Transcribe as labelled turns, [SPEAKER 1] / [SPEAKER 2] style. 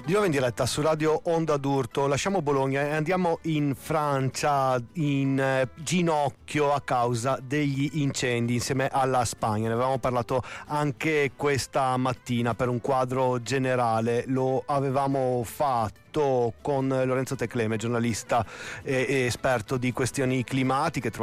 [SPEAKER 1] Di nuovo in diretta su Radio Onda d'Urto, lasciamo Bologna e andiamo in Francia in ginocchio a causa degli incendi insieme alla Spagna. Ne avevamo parlato anche questa mattina per un quadro generale, lo avevamo fatto con Lorenzo Tecleme, giornalista e esperto di questioni climatiche.